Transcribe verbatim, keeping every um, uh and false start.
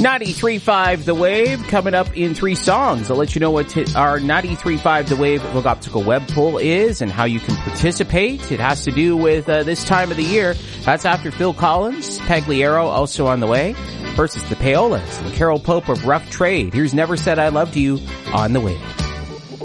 ninety-three point five The Wave coming up in three songs. I'll let you know what t- our ninety-three point five The Wave Look Optical web poll is and how you can participate. It has to do with uh, this time of the year. That's after Phil Collins, Pagliaro also on the way. First it's the Paolas and Carol Pope of Rough Trade. Here's Never Said I Loved You on The Wave.